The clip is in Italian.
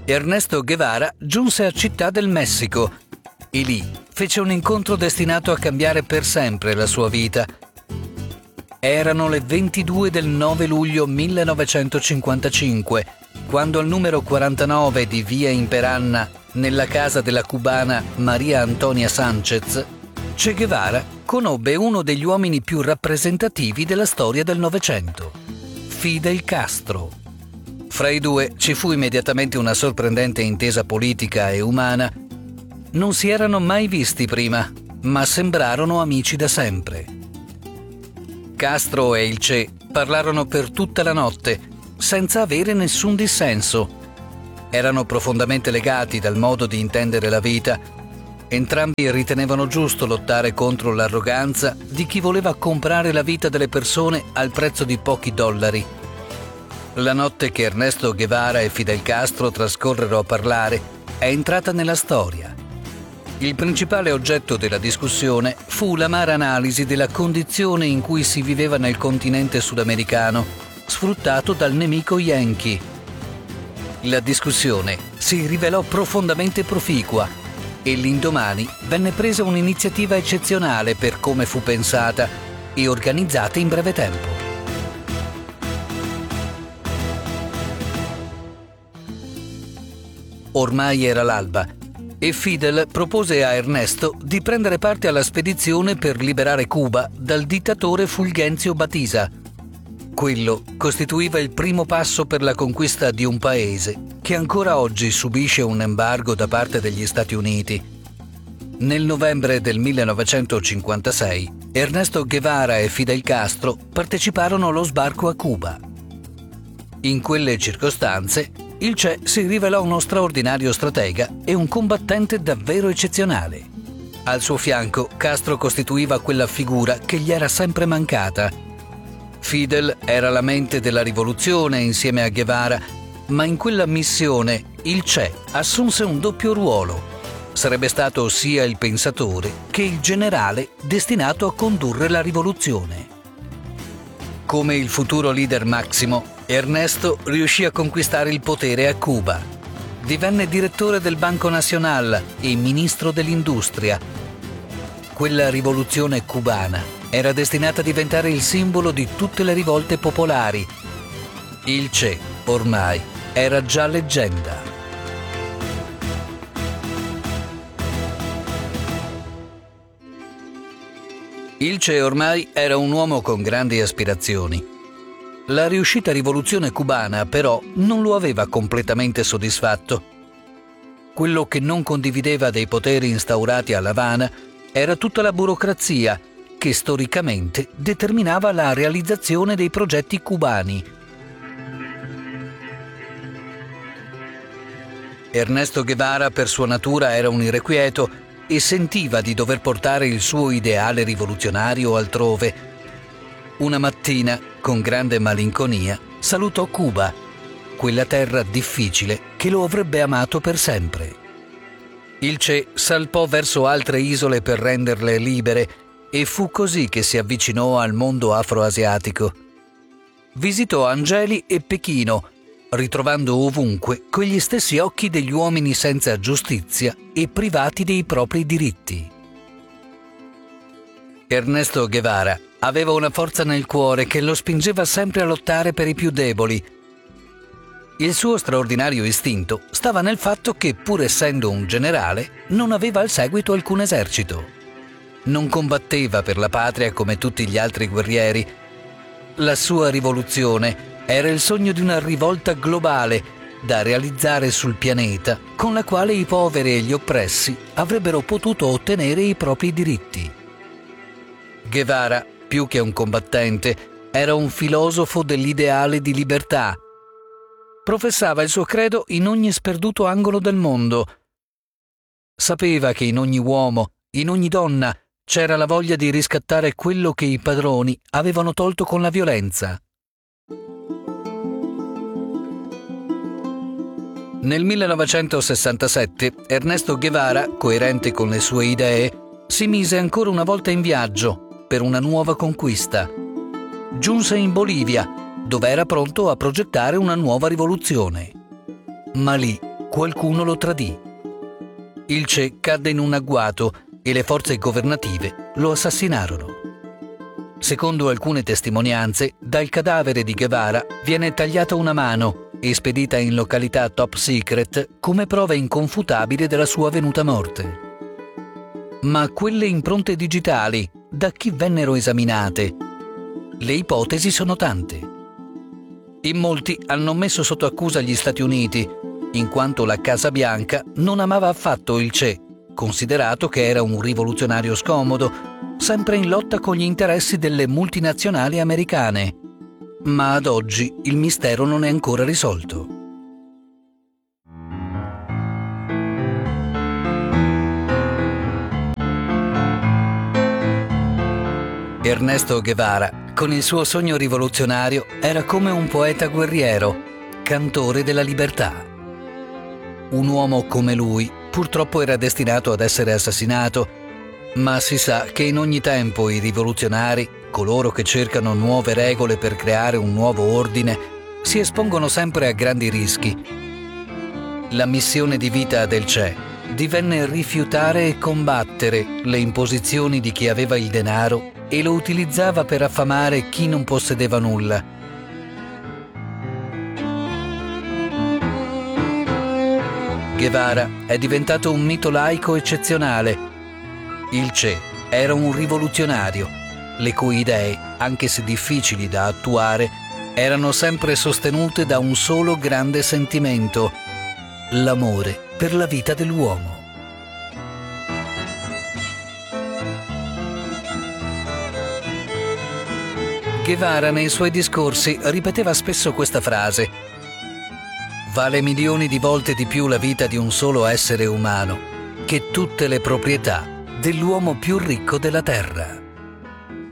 Ernesto Guevara giunse a Città del Messico e lì fece un incontro destinato a cambiare per sempre la sua vita. Erano le 22 del 9 luglio 1955, quando al numero 49 di Via Imperanna, nella casa della cubana Maria Antonia Sánchez, Che Guevara conobbe uno degli uomini più rappresentativi della storia del Novecento, Fidel Castro. Fra i due ci fu immediatamente una sorprendente intesa politica e umana. Non si erano mai visti prima, ma sembrarono amici da sempre. Castro e il Che parlarono per tutta la notte, senza avere nessun dissenso. Erano profondamente legati dal modo di intendere la vita. Entrambi ritenevano giusto lottare contro l'arroganza di chi voleva comprare la vita delle persone al prezzo di pochi dollari. La notte che Ernesto Guevara e Fidel Castro trascorrero a parlare è entrata nella storia. Il principale oggetto della discussione fu l'amara analisi della condizione in cui si viveva nel continente sudamericano, sfruttato dal nemico Yankee. La discussione si rivelò profondamente proficua e l'indomani venne presa un'iniziativa eccezionale per come fu pensata e organizzata in breve tempo. Ormai era l'alba e Fidel propose a Ernesto di prendere parte alla spedizione per liberare Cuba dal dittatore Fulgencio Batista. Quello costituiva il primo passo per la conquista di un paese che ancora oggi subisce un embargo da parte degli Stati Uniti. Nel novembre del 1956, Ernesto Guevara e Fidel Castro parteciparono allo sbarco a Cuba. In quelle circostanze, il Che si rivelò uno straordinario stratega e un combattente davvero eccezionale. Al suo fianco, Castro costituiva quella figura che gli era sempre mancata. Fidel era la mente della rivoluzione insieme a Guevara, ma in quella missione il Che assunse un doppio ruolo. Sarebbe stato sia il pensatore che il generale destinato a condurre la rivoluzione. Come il futuro leader massimo, Ernesto riuscì a conquistare il potere a Cuba. Divenne direttore del Banco Nacional e ministro dell'Industria. Quella rivoluzione cubana era destinata a diventare il simbolo di tutte le rivolte popolari. Il Che, ormai, era già leggenda. Il Che ormai era un uomo con grandi aspirazioni. La riuscita rivoluzione cubana, però, non lo aveva completamente soddisfatto. Quello che non condivideva dei poteri instaurati a L'Avana era tutta la burocrazia che storicamente determinava la realizzazione dei progetti cubani. Ernesto Guevara per sua natura era un irrequieto e sentiva di dover portare il suo ideale rivoluzionario altrove. Una mattina, con grande malinconia, salutò Cuba, quella terra difficile che lo avrebbe amato per sempre. Il Che salpò verso altre isole per renderle libere e fu così che si avvicinò al mondo afroasiatico. Visitò Angeli e Pechino, ritrovando ovunque quegli stessi occhi degli uomini senza giustizia e privati dei propri diritti. Ernesto Guevara aveva una forza nel cuore che lo spingeva sempre a lottare per i più deboli. Il suo straordinario istinto stava nel fatto che, pur essendo un generale, non aveva al seguito alcun esercito. Non combatteva per la patria come tutti gli altri guerrieri. La sua rivoluzione era il sogno di una rivolta globale da realizzare sul pianeta, con la quale i poveri e gli oppressi avrebbero potuto ottenere i propri diritti. Guevara, più che un combattente, era un filosofo dell'ideale di libertà. Professava il suo credo in ogni sperduto angolo del mondo. Sapeva che in ogni uomo, in ogni donna, c'era la voglia di riscattare quello che i padroni avevano tolto con la violenza. Nel 1967 Ernesto Guevara, coerente con le sue idee, si mise ancora una volta in viaggio per una nuova conquista. Giunse in Bolivia, dove era pronto a progettare una nuova rivoluzione. Ma lì qualcuno lo tradì. Il Che cadde in un agguato e le forze governative lo assassinarono. Secondo alcune testimonianze, dal cadavere di Guevara viene tagliata una mano e spedita in località top secret come prova inconfutabile della sua venuta morte. Ma quelle impronte digitali, da chi vennero esaminate? Le ipotesi sono tante. In molti hanno messo sotto accusa gli Stati Uniti, in quanto la Casa Bianca non amava affatto il Che, considerato che era un rivoluzionario scomodo, sempre in lotta con gli interessi delle multinazionali americane. Ma ad oggi il mistero non è ancora risolto. Ernesto Guevara, con il suo sogno rivoluzionario, era come un poeta guerriero, cantore della libertà. Un uomo come lui purtroppo era destinato ad essere assassinato, ma si sa che in ogni tempo i rivoluzionari, coloro che cercano nuove regole per creare un nuovo ordine, si espongono sempre a grandi rischi. La missione di vita del Che divenne rifiutare e combattere le imposizioni di chi aveva il denaro e lo utilizzava per affamare chi non possedeva nulla. Guevara è diventato un mito laico eccezionale. Il Che era un rivoluzionario, le cui idee, anche se difficili da attuare, erano sempre sostenute da un solo grande sentimento: l'amore per la vita dell'uomo. Guevara nei suoi discorsi ripeteva spesso questa frase: vale milioni di volte di più la vita di un solo essere umano che tutte le proprietà dell'uomo più ricco della terra.